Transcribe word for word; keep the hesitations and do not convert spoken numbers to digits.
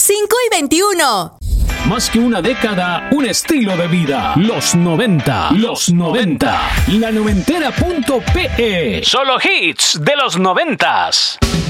cinco y veintiuno. Más que una década, un estilo de vida. Los noventa. Los noventa. La noventera punto pe. Solo hits de los noventas.